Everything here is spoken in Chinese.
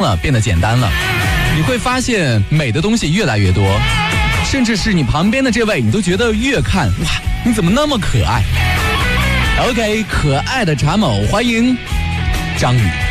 了，变得简单了。你会发现美的东西越来越多，甚至是你旁边的这位，你都觉得越看哇，你怎么那么可爱？ OK， 可爱的查某，欢迎张宇。